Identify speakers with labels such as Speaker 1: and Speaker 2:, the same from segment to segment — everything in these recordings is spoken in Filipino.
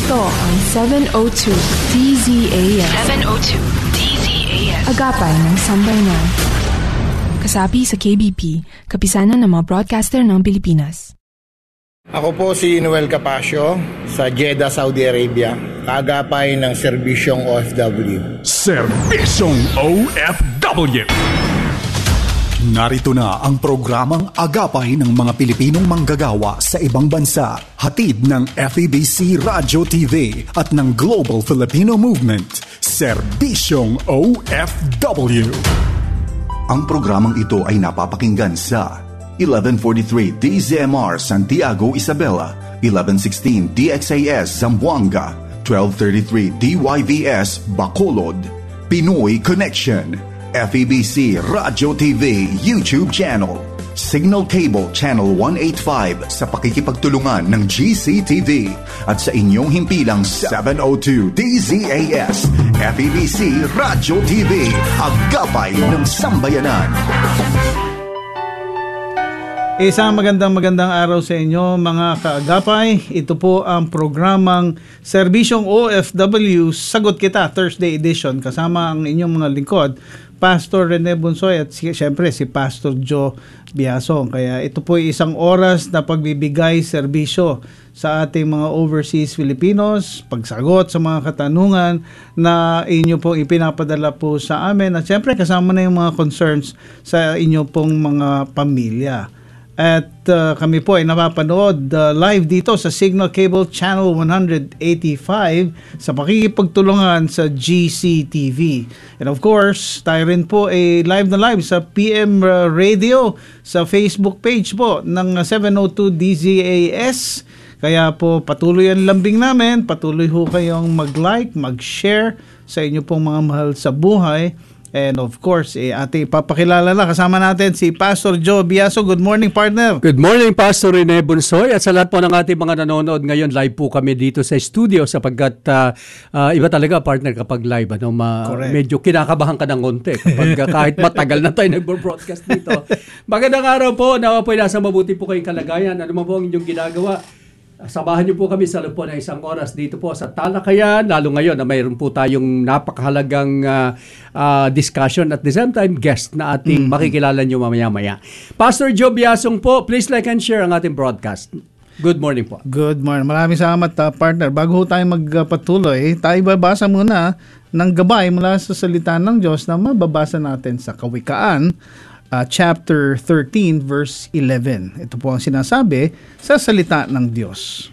Speaker 1: Ito ang 702 DZAS. 702 DZAS. Agapay ng Sambayanan. Kasapi sa KBP, kapisanan ng mga broadcaster ng Pilipinas.
Speaker 2: Ako po si Noel Capasio sa Jeddah, Saudi Arabia. Kaagapay ng Serbisyong OFW.
Speaker 3: Serbisyong OFW. Narito na ang programang Agapay ng mga Pilipinong manggagawa sa ibang bansa. Hatid ng FEBC Radio TV at ng Global Filipino Movement. Serbisyong OFW.
Speaker 4: Ang programang ito ay napapakinggan sa 1143 DZMR Santiago, Isabela, 1116 DXAS Zamboanga, 1233 DYVS Bacolod, Pinoy Connection, FEBC Radio TV YouTube channel, Signal Cable Channel 185 sa pakikipagtulungan ng GCTV at sa inyong himpilang 702 DZAS FEBC Radio TV, Agapay ng Sambayanan.
Speaker 5: Isang magandang araw sa inyo mga kaagapay. Ito po ang programang Serbisyong OFW Sagot Kita Thursday edition. Kasama ang inyong mga lingkod, Pastor Rene Bunsoy at siyempre si Pastor Joe Biasong. Kaya ito po ay isang oras na pagbibigay serbisyo sa ating mga overseas Filipinos, pagsagot sa mga katanungan na inyo pong ipinapadala po sa amin. At siyempre kasama na yung mga concerns sa inyo pong mga pamilya. At kami po ay napapanood live dito sa Signal Cable Channel 185 sa pakikipagtulungan sa GCTV. And of course, tayo rin po ay live na live sa PM Radio sa Facebook page po ng 702 DZAS. Kaya po patuloy ang lambing namin, patuloy ho kayong mag-like, mag-share sa inyo pong mga mahal sa buhay. And of course, ate ipapakilala na kasama natin si Pastor Joe Biasong. Good morning, partner.
Speaker 6: Good morning, Pastor Rene Bunsoy. At sa lahat po ng ating mga nanonood ngayon, live po kami dito sa studio sapagkat iba talaga, partner, kapag live. Medyo kinakabahan ka ng konti kapag kahit matagal na tayo nag-broadcast dito. Magandang araw po. Nawa po nasa mabuti po kayong kalagayan. Ano man po ang inyong ginagawa. Samahan niyo po kami sa loob po ng isang oras dito po sa Talakayan, lalo ngayon na mayroon po tayong napakahalagang discussion at the same time guest na ating makikilala niyo mamaya-maya. Pastor Joe Biasong po, please like and share ang ating broadcast. Good morning po. Good morning. Maraming salamat, partner. Bago tayo magpatuloy, tayo babasa muna ng gabay mula sa salita ng Diyos na mababasa natin sa Kawikaan, chapter 13 verse 11. Ito po ang sinasabi sa salita ng Diyos.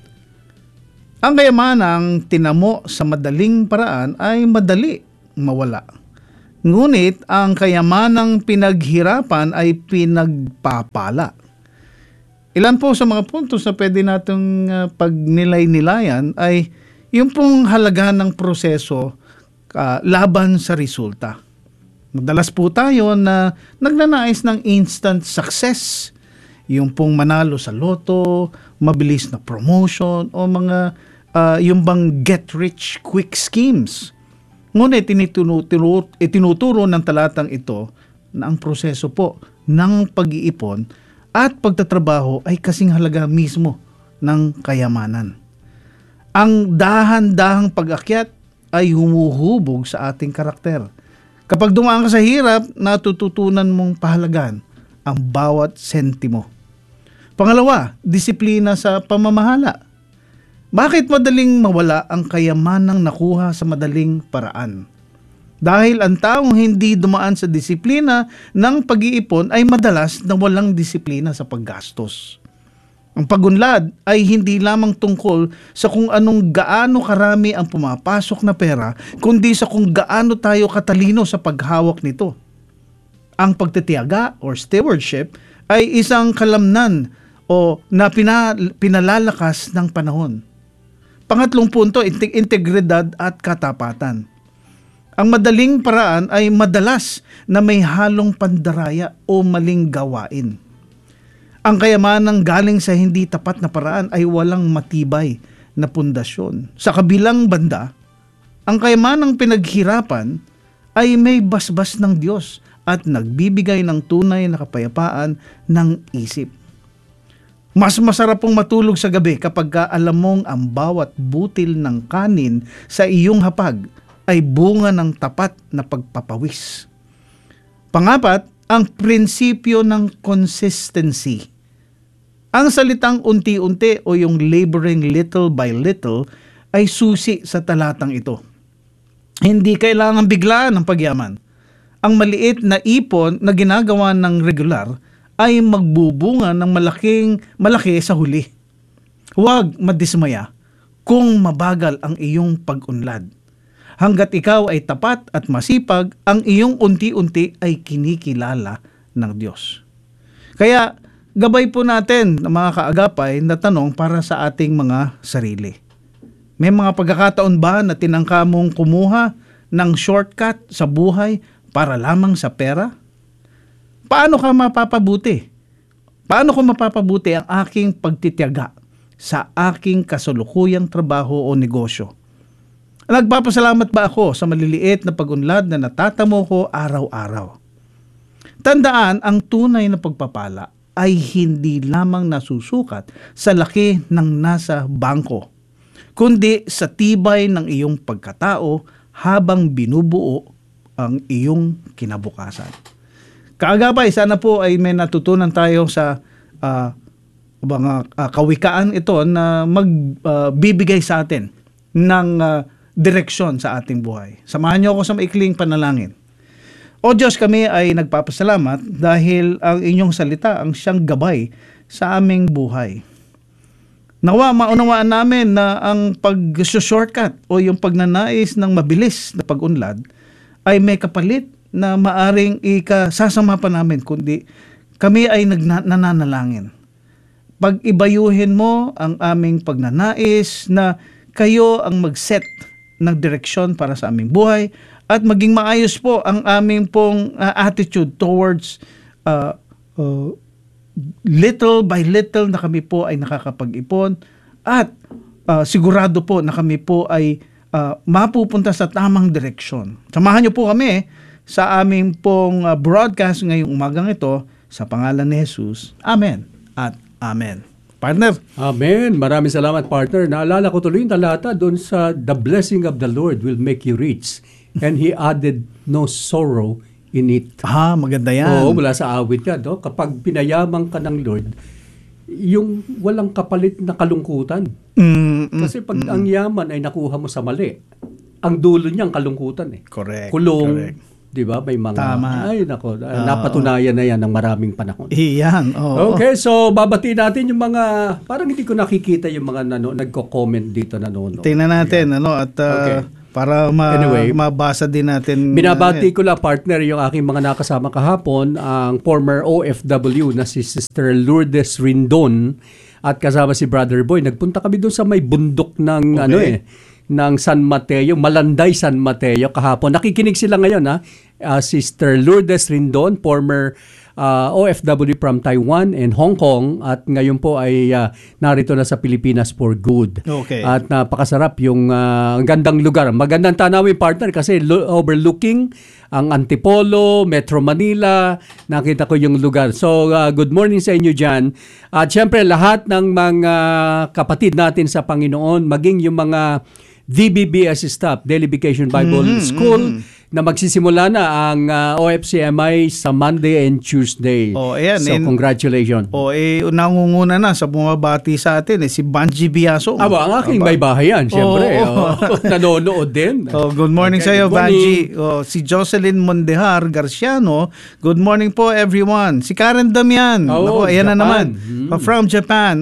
Speaker 6: Ang kayamanang tinamo sa madaling paraan ay madali mawala. Ngunit ang kayamanang pinaghirapan ay pinagpapala. Ilan po sa mga puntos na pwede natong pagnilay-nilayan ay yung pong halaga ng proseso laban sa resulta. Madalas po tayo na nagnanais ng instant success. Yung pong manalo sa loto, mabilis na promotion, o mga yung bang get rich quick schemes. Ngunit itinuturo ng talatang ito na ang proseso po ng pag-iipon at pagtatrabaho ay kasing halaga mismo ng kayamanan. Ang dahan-dahang pag-akyat ay humuhubog sa ating karakter. Kapag dumaan ka sa hirap, natututunan mong pahalagan ang bawat sentimo. Pangalawa, disiplina sa pamamahala. Bakit madaling mawala ang kayamanang nakuha sa madaling paraan? Dahil ang taong hindi dumaan sa disiplina ng pag-iipon ay madalas na walang disiplina sa paggastos. Ang pagunlad ay hindi lamang tungkol sa kung anong gaano karami ang pumapasok na pera, kundi sa kung gaano tayo katalino sa paghawak nito. Ang pagtitiyaga or stewardship ay isang kalamnan o na pinalalakas ng panahon. Pangatlong punto, integridad at katapatan. Ang madaling paraan ay madalas na may halong pandaraya o maling gawain. Ang kayamanang galing sa hindi tapat na paraan ay walang matibay na pundasyon. Sa kabilang banda, ang kayamanang pinaghirapan ay may basbas ng Diyos at nagbibigay ng tunay na kapayapaan ng isip.
Speaker 5: Mas masarap pong matulog sa gabi kapag alam mong ang bawat butil ng kanin sa iyong hapag ay bunga ng tapat na pagpapawis. Pangapat, ang prinsipyo ng consistency. Ang salitang unti-unti o yung laboring little by little ay susi sa talatang ito. Hindi kailangan biglaan ang pagyaman. Ang maliit na ipon na ginagawa ng regular ay magbubunga ng malaki sa huli. Huwag madismaya kung mabagal ang iyong pag-unlad. Hanggat ikaw ay tapat at masipag, ang iyong unti-unti ay kinikilala ng Diyos. Kaya, gabay po natin ng mga kaagapay na tanong para sa ating mga sarili. May mga pagkakataon ba na tinangka mong kumuha ng shortcut sa buhay para lamang sa pera? Paano ka mapapabuti? Paano ko mapapabuti ang aking pagtitiyaga sa aking kasalukuyang trabaho o negosyo? Nagpapasalamat ba ako sa maliliit na pag-unlad na natatamo ko araw-araw? Tandaan, ang tunay na pagpapala ay hindi lamang nasusukat sa laki ng nasa bangko, kundi sa tibay ng iyong pagkatao habang binubuo ang iyong kinabukasan. Kaagapay, sana po ay may natutunan tayo sa mga kawikaan ito na magbibigay sa atin ng direksyon sa ating buhay. Samahan niyo ako sa maikling panalangin. O Diyos, kami ay nagpapasalamat dahil ang inyong salita ang siyang gabay sa aming buhay. Nawa, maunawaan namin na ang pag-shortcut o yung pagnanais ng mabilis na pag-unlad ay may kapalit na maaring ikasasama pa namin, kundi kami ay nananalangin. Pag-ibayuhin mo ang aming pagnanais na kayo ang mag-set ng direksyon para sa aming buhay at maging maayos po ang aming pong attitude towards little by little na kami po ay nakakapag-ipon at sigurado po na kami po ay mapupunta sa tamang direksyon. Samahan niyo po kami sa aming pong broadcast ngayong umagang ito sa pangalan ni Jesus. Amen at Amen. Partner.
Speaker 6: Amen. Maraming salamat, partner. Naalala ko tuloy yung talata doon sa the blessing of the Lord will make you rich and He added no sorrow in it.
Speaker 5: Maganda yan.
Speaker 6: Oo, mula sa awit yan. No? Kapag pinayaman ka ng Lord, yung walang kapalit na kalungkutan. Kasi pag ang yaman ay nakuha mo sa mali, ang dulo niya ang kalungkutan.
Speaker 5: Correct.
Speaker 6: Kulong.
Speaker 5: Correct.
Speaker 6: Di ba? May mga,
Speaker 5: tama.
Speaker 6: Ay, nako, napatunayan na yan ng maraming panahon.
Speaker 5: Iyan.
Speaker 6: Okay, so babatiin natin yung mga, parang hindi ko nakikita yung mga nagko-comment dito nanonood.
Speaker 5: Tingnan natin, at para anyway, mabasa din natin.
Speaker 6: Binabati ko lang, partner, yung aking mga nakasama kahapon, ang former OFW na si Sister Lourdes Rindon at kasama si Brother Boy. Nagpunta kami doon sa may bundok ng ng San Mateo, Malanday San Mateo kahapon. Nakikinig sila ngayon, Sister Lourdes Rindon, former OFW from Taiwan and Hong Kong, at ngayon po ay narito na sa Pilipinas for good.
Speaker 5: Okay.
Speaker 6: At napakasarap yung gandang lugar. Magandang tanawin, partner, kasi overlooking ang Antipolo, Metro Manila. Nakita ko yung lugar. So, good morning sa inyo dyan. At syempre, lahat ng mga kapatid natin sa Panginoon, maging yung mga DBBS staff, Daily Vacation Bible School, na magsisimula na ang OFCMI sa Monday and Tuesday.
Speaker 5: Ayan.
Speaker 6: So, congratulations.
Speaker 5: Nangunguna na sa bumabati sa atin, si Banji Biaso.
Speaker 6: Ang aking may bahay yan, syempre. Nanonood din.
Speaker 5: Good morning sa iyo, Banji. Si Jocelyn Mondehar Garciano, good morning po everyone. Si Karen Damian, ayan na naman. From Japan.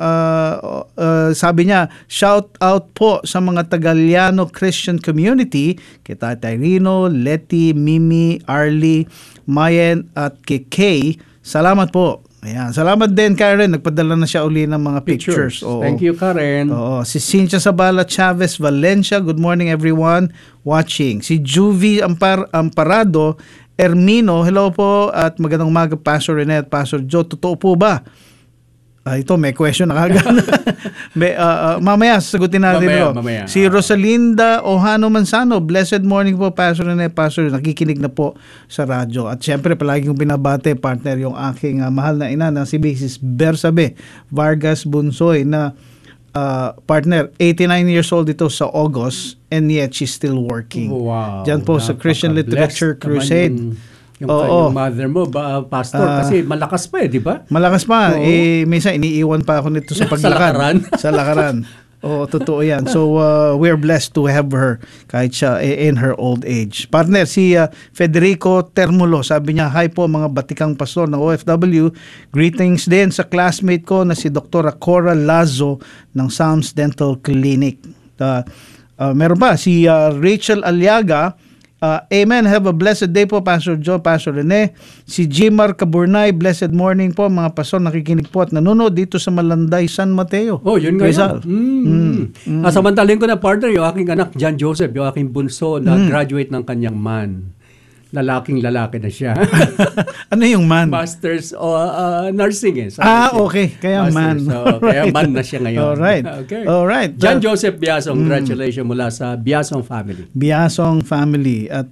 Speaker 5: Sabi niya, shout out po sa mga Tagaliano Christian community, kay Tatay Rino, Letty, Mimi, Arlie, Mayen at kay Kay. Salamat po. Ayan. Salamat din, Karen. Nagpadala na siya uli ng mga pictures.
Speaker 6: Thank you, Karen.
Speaker 5: Si Cynthia Sabala Chavez Valencia, good morning everyone watching. Si Juvie Amparado Ermino, hello po at magandang umaga, Pastor Rene at Pastor Joe. Totoo po ba Ito, may question na kagad. Mamaya, sagutin natin
Speaker 6: mamaya.
Speaker 5: Si Rosalinda Ohano Manzano, blessed morning po, Pastor Rene. Pastor, nakikinig na po sa radyo. At syempre, palagi kong binabate, partner, yung aking mahal na ina na si Mrs. Bersabe Vargas Bunsoy na partner, 89 years old ito sa August and yet she's still working.
Speaker 6: Wow.
Speaker 5: Diyan po sa Christian Literature Crusade.
Speaker 6: Yung mother mo, pastor, kasi malakas pa di ba?
Speaker 5: Malakas pa. Minsan iniiwan pa ako nito sa paglakad. Sa lakaran. Totoo yan. So, we're blessed to have her kahit siya in her old age. Partner, si Federico Termulo, sabi niya, hi po mga batikang pastor ng OFW. Greetings din sa classmate ko na si Dr. Cora Lazo ng Psalms Dental Clinic. Meron pa, si Rachel Aliaga. Amen. Have a blessed day po, Pastor Joe, Pastor Rene. Si Jimar Caburnay, blessed morning po, mga pastor, nakikinig po at nanonood dito sa Malanday, San Mateo.
Speaker 6: Yun nga yun. Samantalin ko na, partner, yung aking anak, John Joseph, yung aking bunso, na graduate ng kanyang man. Lalaking lalaki na siya.
Speaker 5: Ano yung man?
Speaker 6: Masters nursing
Speaker 5: okay. Kaya
Speaker 6: Masters,
Speaker 5: man.
Speaker 6: Kaya man na siya ngayon.
Speaker 5: Alright.
Speaker 6: Okay.
Speaker 5: Alright.
Speaker 6: John Joseph Biasong, congratulations mula sa Biasong family.
Speaker 5: Biasong family. At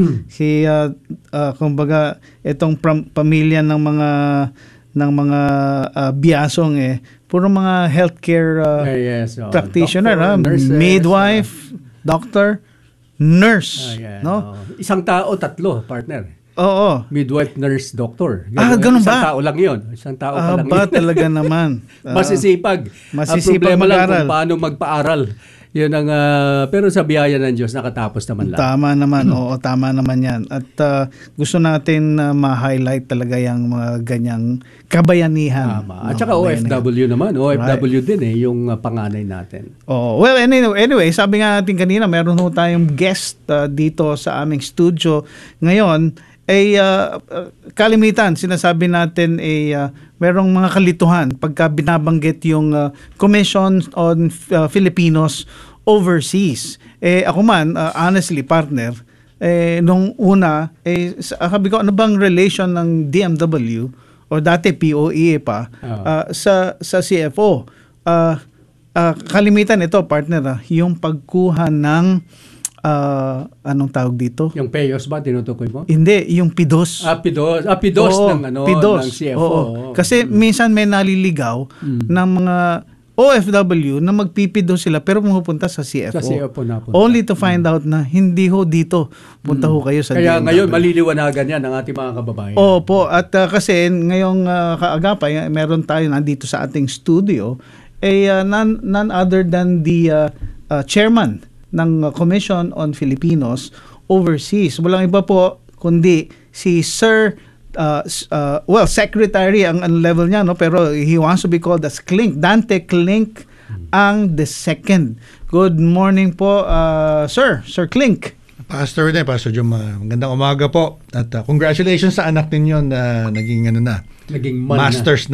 Speaker 5: kumbaga, itong pamilya ng mga Biasong puro mga healthcare practitioner, nurses, midwife, doctor, nurse, no?
Speaker 6: Isang tao, 3, partner.
Speaker 5: Oo.
Speaker 6: Midwife, nurse, doctor.
Speaker 5: Ganun ba?
Speaker 6: Isang tao lang yun. Isang tao pa lang yun.
Speaker 5: Talaga naman.
Speaker 6: Masisipag.
Speaker 5: Masisipag
Speaker 6: problema
Speaker 5: mag-aral.
Speaker 6: lang kung paano magpaaral. Yun ang, pero sa biyaya ng Diyos, nakatapos naman lang.
Speaker 5: Tama naman. Oo, tama naman yan. At gusto natin ma-highlight talaga yung mga ganyang kabayanihan.
Speaker 6: Tama. At saka OFW naman. OFW din yung panganay natin.
Speaker 5: Well, anyway, sabi nga natin kanina, meron ho tayong guest dito sa aming studio. Ngayon, kalimitan, sinasabi natin merong mga kalituhan pagka binabanggit yung Commission on Filipinos Overseas. Ako man, honestly, partner, nung una, sabi ko, ano bang relation ng DMW o dati POEA pa sa CFO? Kalimitan ito, partner, yung pagkuha ng anong tawag dito?
Speaker 6: Yung PEOS ba tinutukoy mo?
Speaker 5: Hindi, yung PIDOS.
Speaker 6: PIDOS ng
Speaker 5: PIDOS.
Speaker 6: ng CFO.
Speaker 5: Kasi minsan may naliligaw ng mga OFW na magpipidos sila pero pumupunta sa CFO.
Speaker 6: Sa CFO napunta.
Speaker 5: Only to find out na hindi ho dito. Punta ho kayo sa
Speaker 6: Kaya
Speaker 5: DMW.
Speaker 6: ngayon maliliwanagan yan ng ating mga kababayan.
Speaker 5: Opo, at kasi ngayong kaagapay, meron tayo nandito sa ating studio, none other than the chairman ng Commission on Filipinos Overseas. Walang iba po kundi si Sir secretary ang level niya, no, pero he wants to be called as Klink, Dante Klink ang the second. Good morning po, Sir Klink.
Speaker 7: Pastor Rene, Pastor Jom, magandang umaga po at congratulations sa anak ninyo na naging
Speaker 6: Naging man
Speaker 7: masters na.